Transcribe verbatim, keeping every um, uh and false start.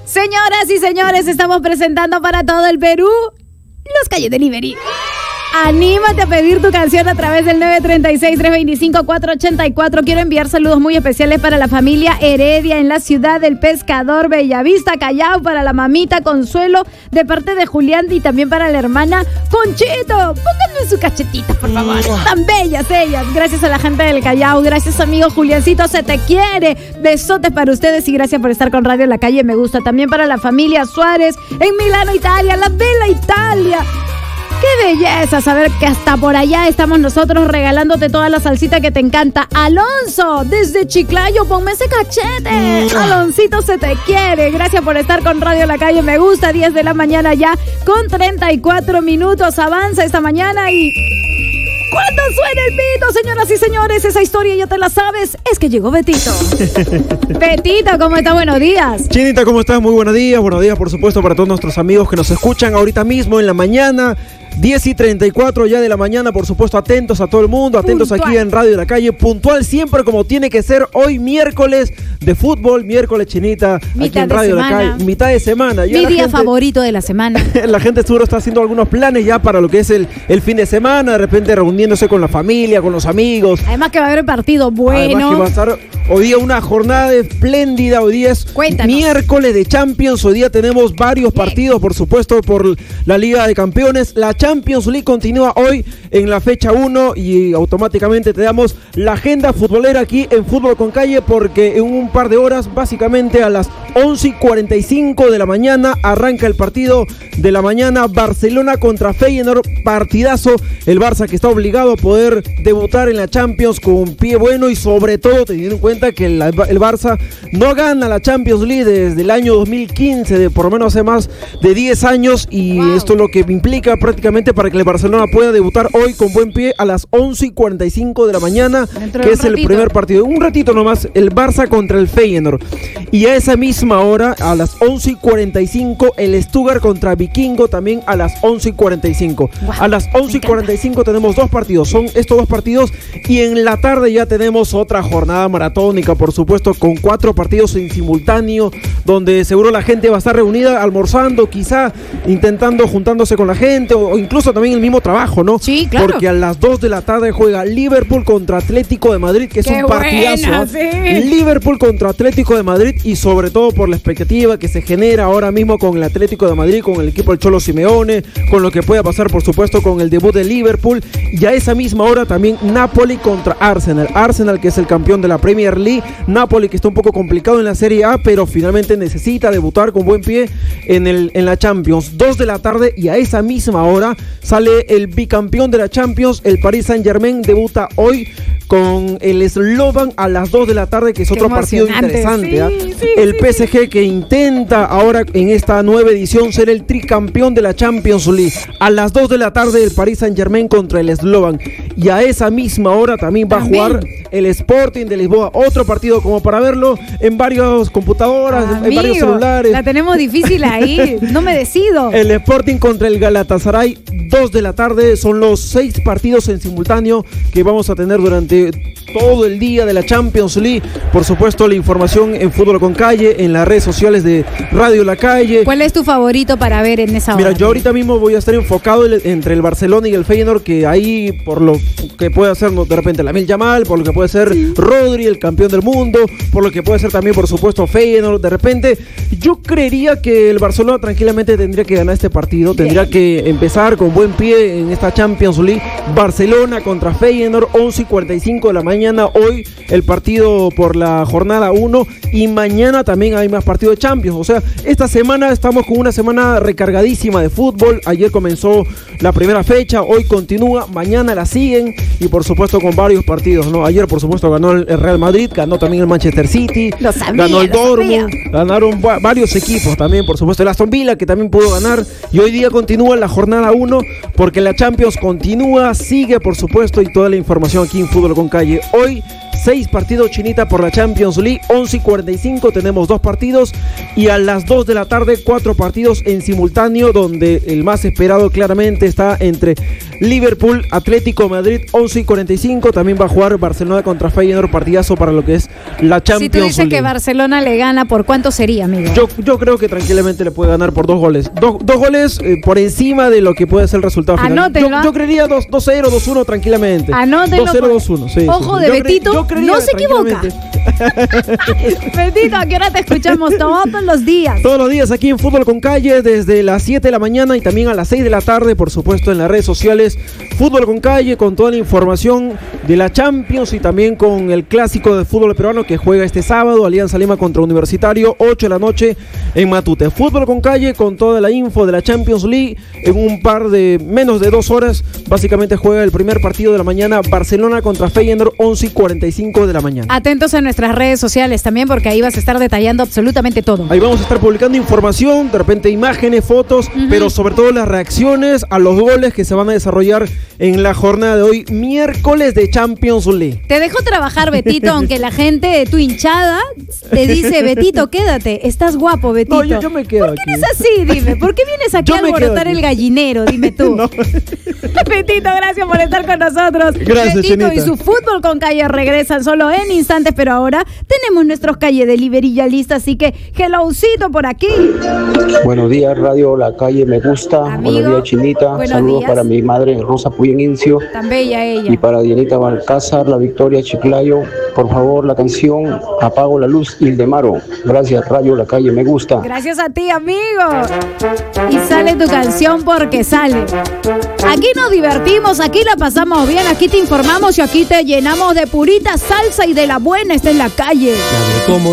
Señoras y señores, estamos presentando para todo el Perú Los Calle Delivery. Anímate a pedir tu canción a través del nueve tres seis, tres dos cinco, cuatro ocho cuatro. Quiero enviar saludos muy especiales para la familia Heredia en la ciudad del Pescador, Bellavista, Callao, para la mamita Consuelo de parte de Julián y también para la hermana Conchito. Pónganme su cachetita, por favor. Tan bellas ellas. Gracias a la gente del Callao. Gracias, amigo Juliancito. Se te quiere. Besotes para ustedes y gracias por estar con Radio La Calle Me Gusta. También para la familia Suárez en Milano, Italia. La bella Italia. ¡Qué belleza! Saber que hasta por allá estamos nosotros regalándote toda la salsita que te encanta. Alonso, desde Chiclayo, ponme ese cachete. Aloncito, se te quiere. Gracias por estar con Radio La Calle Me Gusta. diez de la mañana ya con treinta y cuatro minutos. Avanza esta mañana y... ¡cuando suene el pito, señoras y señores! Esa historia ya te la sabes. Es que llegó Betito. Betito, ¿cómo está? Buenos días. Chinita, ¿cómo estás? Muy buenos días. Buenos días, por supuesto, para todos nuestros amigos que nos escuchan ahorita mismo en la mañana. diez y treinta y cuatro ya de la mañana, por supuesto, atentos a todo el mundo, atentos puntual. Aquí en Radio La Calle, puntual siempre como tiene que ser. Hoy miércoles de fútbol, miércoles, Chinita, mitad aquí en Radio La Calle, mitad de semana. Ya mi día gente, favorito de la semana. La gente seguro está haciendo algunos planes ya para lo que es el, el fin de semana, de repente reuniéndose con la familia, con los amigos. Además que va a haber partido bueno. Además que va a estar hoy día una jornada espléndida, hoy día es Cuéntanos. Miércoles de Champions, hoy día tenemos varios partidos, por supuesto, por la Liga de Campeones. La Champions League continúa hoy en la fecha uno y automáticamente te damos la agenda futbolera aquí en Fútbol con Calle, porque en un par de horas, básicamente a las once y cuarenta y cinco de la mañana, arranca el partido de la mañana, Barcelona contra Feyenoord, partidazo. El Barça que está obligado a poder debutar en la Champions con pie bueno y sobre todo teniendo en cuenta que el, el Barça no gana la Champions League desde el año dos mil quince, de por lo menos hace más de diez años, y wow. Esto es lo que implica prácticamente para que el Barcelona pueda debutar hoy con buen pie a las once y cuarenta y cinco de la mañana, Dentro que es ratito. El primer partido. Un ratito nomás, el Barça contra el Feyenoord. Y a esa misma hora, a las once y cuarenta y cinco, el Stuttgart contra Vikingo, también a las once y cuarenta y cinco. Wow, a las once y cuarenta y cinco tenemos dos partidos, son estos dos partidos, y en la tarde ya tenemos otra jornada maratónica, por supuesto, con cuatro partidos en simultáneo, donde seguro la gente va a estar reunida, almorzando, quizá intentando, juntándose con la gente, o, o incluso también el mismo trabajo, ¿no? Sí, claro. Porque a las dos de la tarde juega Liverpool contra Atlético de Madrid, que es Qué un partidazo. Buena, ¿eh? Sí. Liverpool contra Atlético de Madrid, y sobre todo por la expectativa que se genera ahora mismo con el Atlético de Madrid, con el equipo del Cholo Simeone, con lo que pueda pasar, por supuesto, con el debut de Liverpool. Y a esa misma hora también Napoli contra Arsenal. Arsenal, que es el campeón de la Premier League. Napoli, que está un poco complicado en la Serie A, pero finalmente necesita debutar con buen pie en, el, en la Champions. Dos de la tarde, y a esa misma hora sale el bicampeón de la Champions, el Paris Saint-Germain, debuta hoy con el Slovan a las dos de la tarde, que es otro partido interesante. Sí, ¿eh? sí, el P S G que intenta ahora en esta nueva edición ser el tricampeón de la Champions League. A las dos de la tarde el Paris Saint-Germain contra el Slovan. Y a esa misma hora también va también. a jugar el Sporting de Lisboa. Otro partido como para verlo en varias computadoras, Amigo, en varios celulares. La tenemos difícil ahí, no me decido. El Sporting contra el Galatasaray, dos de la tarde. Son los seis partidos en simultáneo que vamos a tener durante todo el día de la Champions League. Por supuesto, la información en Fútbol con Calle, en las redes sociales de Radio La Calle. ¿Cuál es tu favorito para ver en esa hora? Mira, yo ahorita mismo voy a estar enfocado entre el Barcelona y el Feyenoord, que ahí por lo que puede hacer de repente Lamine Yamal, por lo que puede ser sí. Rodri, el campeón del mundo, por lo que puede ser también, por supuesto, Feyenoord. De repente, yo creería que el Barcelona tranquilamente tendría que ganar este partido, tendría Bien. que empezar con buen pie en esta Champions League. Barcelona contra Feyenoord, once y cuarenta y cinco de la mañana, hoy el partido por la jornada uno, y mañana también hay más partidos de Champions. O sea, esta semana estamos con una semana recargadísima de fútbol. Ayer comenzó la primera fecha, hoy continúa, mañana la siguen, y por supuesto con varios partidos, ¿no? Ayer por supuesto ganó el Real Madrid, ganó también el Manchester City, lo sabía, ganó el lo Dortmund, sabía. ganaron va- varios equipos también, por supuesto el Aston Villa, que también pudo ganar, y hoy día continúa la jornada uno, porque la Champions continúa, sigue por supuesto, y toda la información aquí en Fútbol con Calle. Hoy seis partidos, Chinita, por la Champions League. Once y cuarenta y cinco tenemos dos partidos, y a las dos de la tarde cuatro partidos en simultáneo, donde el más esperado claramente está entre Liverpool, Atlético de Madrid. Once y cuarenta y cinco también va a jugar Barcelona contra Feyenoord, partidazo para lo que es la Champions League. Si tú dices League. Que Barcelona le gana, ¿por cuánto sería, amigo? Yo, yo creo que tranquilamente le puede ganar por dos goles. Do, dos goles eh, por encima de lo que puede ser el resultado final. Anótenlo. Yo, yo creería dos cero, dos uno tranquilamente. Anótenlo. dos cero, dos uno, sí. Ojo sí, de yo Betito, cre, yo no se equivoca. Betito, ¿a qué hora te escuchamos? Todos los días. Todos los días aquí en Fútbol con Calle, desde las siete de la mañana y también a las seis de la tarde, por supuesto, en las redes sociales. Fútbol con Calle, con toda la información de la Champions y también con el clásico de fútbol peruano que juega este sábado, Alianza Lima contra Universitario, ocho de la noche en Matute. Fútbol con Calle, con toda la info de la Champions League. En un par de menos de dos horas, básicamente juega el primer partido de la mañana, Barcelona contra Feyenoord, once y cuarenta y cinco de la mañana. Atentos a nuestras redes sociales también, porque ahí vas a estar detallando absolutamente todo. Ahí vamos a estar publicando información, de repente imágenes, fotos, uh-huh. pero sobre todo las reacciones a los goles que se van a desarrollar en la jornada de hoy, miércoles de Champions League. Te dejo trabajar, Betito, aunque la gente de tu hinchada te dice, Betito, quédate, estás guapo, Betito. No, yo, yo me quedo ¿Por qué aquí. eres así? Dime, ¿por qué vienes aquí a alborotar el gallinero? Dime tú. No. Betito, gracias por estar con nosotros. Gracias, Betito Chinita. Y su Fútbol con Calle regresan solo en instantes, pero ahora tenemos nuestros Calle Delivery ya lista, así que hellocito por aquí. Buenos días, Radio La Calle Me Gusta. Amigo, buenos días, Chinita. buenos Saludos días. Para mi madre Rosa Puyén Incio. Tan bella ella. Y para Dianita Balcázar, La Victoria Chiclayo. Por favor, la canción Apago la Luz Ildemaro. Gracias, Radio La Calle Me Gusta. Gracias a ti, amigo. Y sale tu canción porque sale. Aquí nos divertimos, aquí la pasamos bien, aquí te informamos y aquí te llenamos de purita salsa y de la buena. Está en la calle. Como